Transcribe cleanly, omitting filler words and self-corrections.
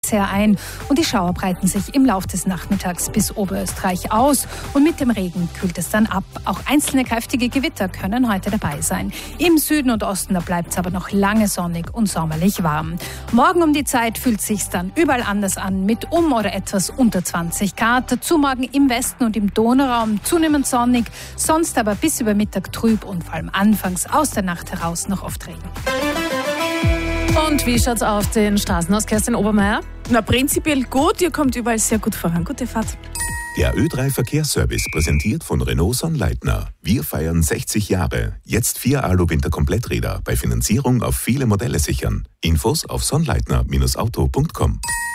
sehr ein und die Schauer breiten sich im Lauf des Nachmittags bis Oberösterreich aus und mit dem Regen kühlt es dann ab. Auch einzelne kräftige Gewitter können heute dabei sein. Im Süden und Osten, da bleibt es aber noch lange sonnig und sommerlich warm. Morgen um die Zeit fühlt es sich dann überall anders an mit oder etwas unter 20 Grad. Dazu morgen im Westen und im Donauraum zunehmend sonnig, sonst aber bis über Mittag trüb und vor allem anfangs aus der Nacht heraus noch oft Regen. Und wie schaut's auf den Straßen aus, Kerstin Obermeier? Na, prinzipiell gut, ihr kommt überall sehr gut voran. Gute Fahrt. Der Ö3 Verkehrsservice präsentiert von Renault Sonnleitner. Wir feiern 60 Jahre. Jetzt 4 Alu-Winter-Kompletträder bei Finanzierung auf viele Modelle sichern. Infos auf sonnleitner-auto.com.